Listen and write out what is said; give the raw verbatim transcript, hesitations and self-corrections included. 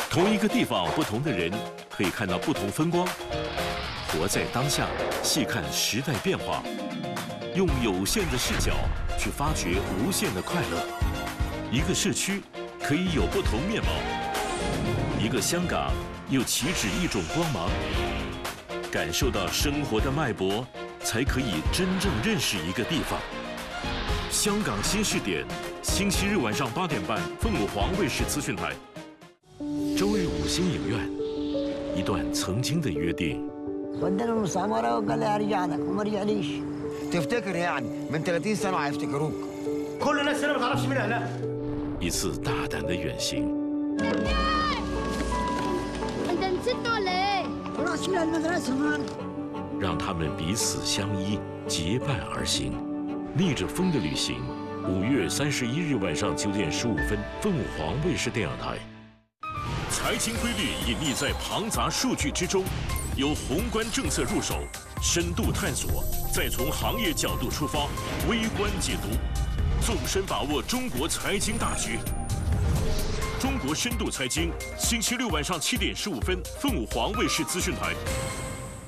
同一个地方，不同的人可以看到不同风光。活在当下，细看时代变化，用有限的视角去发掘无限的快乐。一个社区可以有不同面貌，一个香港又岂止一种光芒。感受到生活的脉搏，才可以真正认识一个地方。香港新视点，星期日晚上八点半，凤凰卫视资讯台。周日五星影院，一段曾经的约定。 ودنا المستعمرة وقال لي ارجع لك وما رجعليش. تفتكر يعني من ثلاثين سنة هيفتكروك. كل الناس هنا ما تعرفش مين اهلها. 一次大胆的远行。 انت نسيت ولا ايه؟ خلاص من المدرسة معنا. 让他们彼此相依，结伴而行，逆着风的旅行。五月三十一日晚上九点十五分，凤凰卫视电影台。财经规律隐匿在庞杂数据之中，由宏观政策入手，深度探索，再从行业角度出发，微观解读，纵深把握中国财经大局。中国深度财经，星期六晚上七点十五分，凤凰卫视资讯台。